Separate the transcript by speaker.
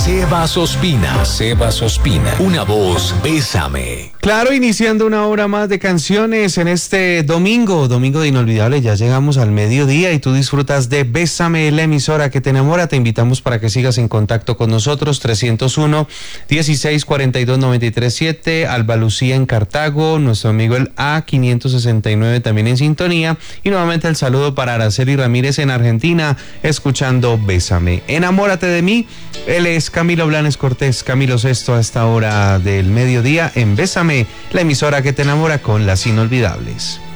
Speaker 1: Sebas Ospina, una voz, Bésame.
Speaker 2: Claro, iniciando una hora más de canciones en este domingo de inolvidable. Ya llegamos al mediodía y tú disfrutas de Bésame, la emisora que te enamora. Te invitamos para que sigas en contacto con nosotros. 301-1642-937, Alba Lucía en Cartago, nuestro amigo el A569 también en sintonía. Y nuevamente el saludo para Araceli Ramírez en Argentina, escuchando Bésame. Enamórate de mí. Él es Camilo Blanes Cortés, Camilo Sesto, a esta hora del mediodía en Bésame, la emisora que te enamora con las inolvidables.